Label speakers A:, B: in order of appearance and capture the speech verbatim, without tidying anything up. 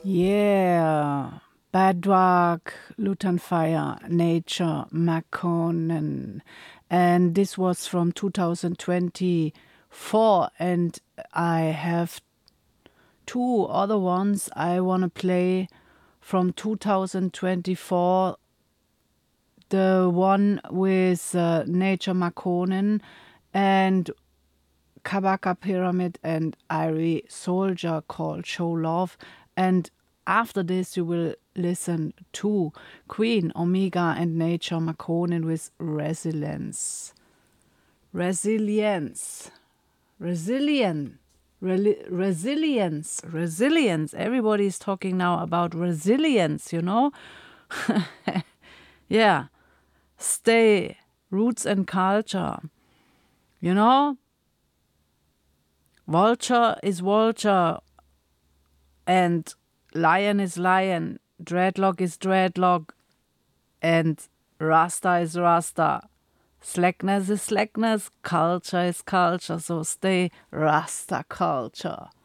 A: Yeah, Bedrock, Luton Fire, Nature, Makonnen. And this was from two thousand twenty-four. And I have two other ones I want to play from two thousand twenty-four. The one with uh, Nature, Makonnen, and Kabaka Pyramid and Irie Soldier called Show Love. And after this, you will listen to Queen, Omega, and Nature Makonnen with Resilience. Resilience. Resilient. Reli- resilience. Resilience. Everybody's talking now about resilience, you know? Yeah. Stay. Roots and culture. You know? Vulture is vulture, and lion is lion, dreadlock is dreadlock, and rasta is rasta. Slackness is slackness, culture is culture, so stay rasta culture.